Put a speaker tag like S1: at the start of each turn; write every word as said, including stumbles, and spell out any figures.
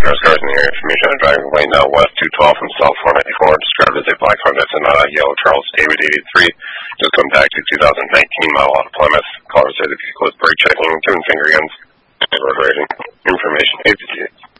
S1: There's cars in the area. Information on driving lane now west two twelve from South four ninety-four. Described as a black Honda Sonata, yellow Charles David eighty-three. Just come back to two thousand nineteen model out of Plymouth. Caller said the vehicle was brake checking, doing finger guns, road rating. Information agency.